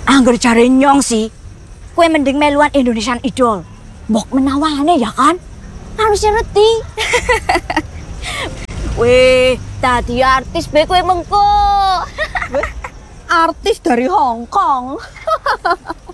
Angger jare nyong sih, kue mending meluan Indonesian Idol. Mbok menawane ya kan? Harusnya ngerti. Weh, tadi artis be kue mengko. Artis dari Hong Kong.